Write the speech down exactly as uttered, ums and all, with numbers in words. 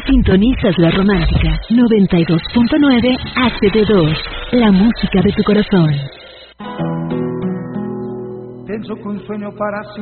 Sintonizas La Romántica noventa y dos punto nueve H D dos, la música de tu corazón. Pienso que un sueño para